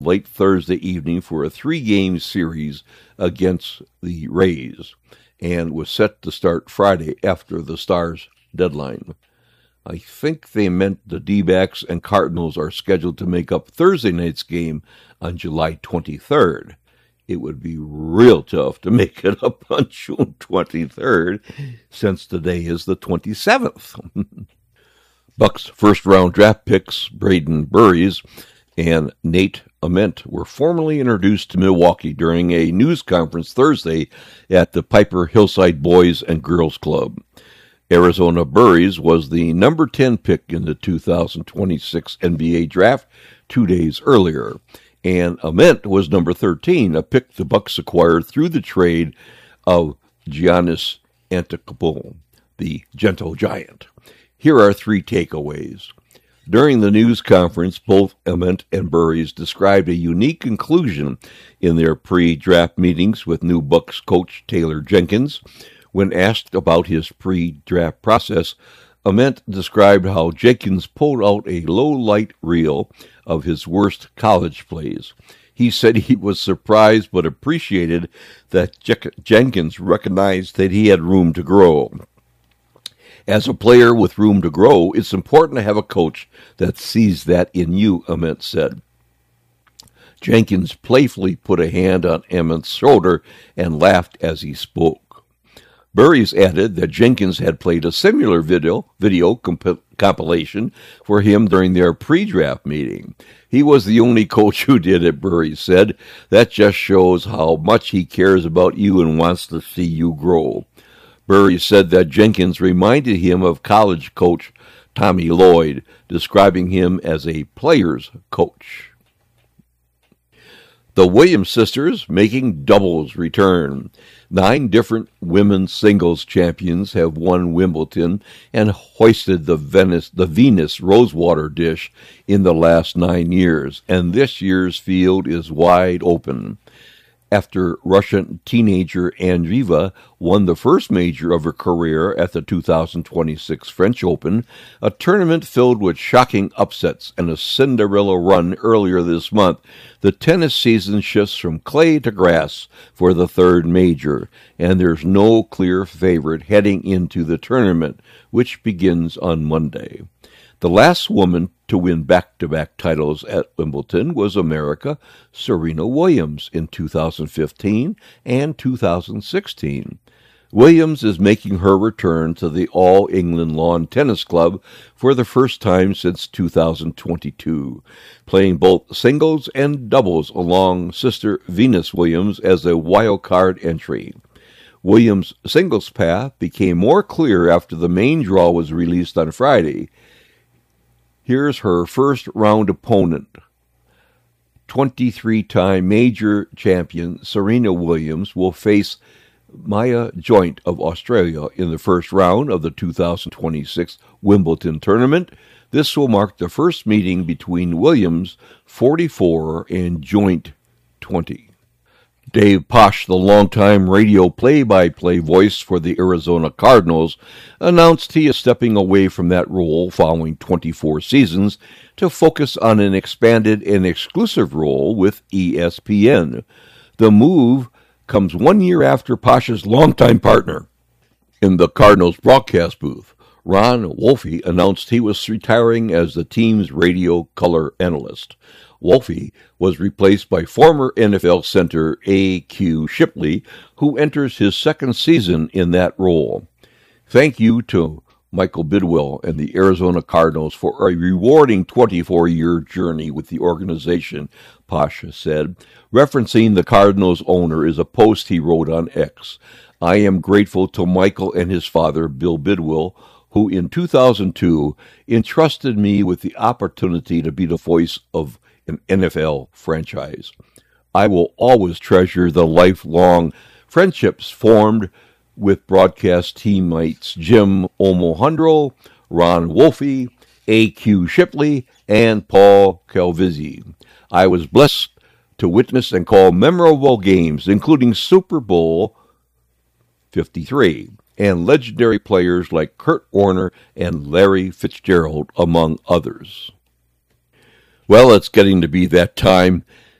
late Thursday evening for a 3-game series against the Rays and was set to start Friday after the Stars deadline. I think they meant the D-backs and Cardinals are scheduled to make up Thursday night's game on July 23rd. It would be real tough to make it up on June 23rd, since today is the 27th. Bucks first-round draft picks Braden Burries and Nate Ament were formally introduced to Milwaukee during a news conference Thursday at the Piper Hillside Boys and Girls Club. Arizona Burries was the number 10 pick in the 2026 NBA draft 2 days earlier, and Ament was number 13, a pick the Bucks acquired through the trade of Giannis Antetokounmpo, the Gentle Giant. Here are 3 takeaways. During the news conference, both Ament and Burries described a unique inclusion in their pre-draft meetings with new Bucks coach Taylor Jenkins. When asked about his pre-draft process, Ament described how Jenkins pulled out a low-light reel of his worst college plays. He said he was surprised but appreciated that Jenkins recognized that he had room to grow. As a player with room to grow, it's important to have a coach that sees that in you, Ament said. Jenkins playfully put a hand on Ament's shoulder and laughed as he spoke. Burries added that Jenkins had played a similar video compilation for him during their pre-draft meeting. He was the only coach who did it, Burries said. That just shows how much he cares about you and wants to see you grow. Burries said that Jenkins reminded him of college coach Tommy Lloyd, describing him as a player's coach. The Williams sisters making doubles return. 9 different women's singles champions have won Wimbledon and hoisted the Venus Rosewater dish in the last 9 years, and this year's field is wide open. After Russian teenager Andreeva won the first major of her career at the 2026 French Open, a tournament filled with shocking upsets and a Cinderella run earlier this month, the tennis season shifts from clay to grass for the third major, and there's no clear favorite heading into the tournament, which begins on Monday. The last woman to win back-to-back titles at Wimbledon was America Serena Williams in 2015 and 2016. Williams is making her return to the All England Lawn Tennis Club for the first time since 2022, playing both singles and doubles along sister Venus Williams as a wild-card entry. Williams' singles path became more clear after the main draw was released on Friday. Here's her first-round opponent. 23-time major champion Serena Williams will face Maya Joint of Australia in the first round of the 2026 Wimbledon tournament. This will mark the first meeting between Williams, 44, and Joint, 20. Dave Pasch, the longtime radio play-by-play voice for the Arizona Cardinals, announced he is stepping away from that role following 24 seasons to focus on an expanded and exclusive role with ESPN. The move comes 1 year after Pasch's longtime partner in the Cardinals broadcast booth, Ron Wolfe, announced he was retiring as the team's radio color analyst. Wolfe was replaced by former NFL center A.Q. Shipley, who enters his second season in that role. Thank you to Michael Bidwell and the Arizona Cardinals for a rewarding 24-year journey with the organization, Pasch said. Referencing the Cardinals owner is a post he wrote on X. I am grateful to Michael and his father, Bill Bidwell, who in 2002 entrusted me with the opportunity to be the voice of an NFL franchise. I will always treasure the lifelong friendships formed with broadcast teammates Jim Omohundro, Ron Wolfe, A.Q. Shipley, and Paul Calvisi. I was blessed to witness and call memorable games, including Super Bowl 53, and legendary players like Kurt Warner and Larry Fitzgerald, among others. Well, it's getting to be that time.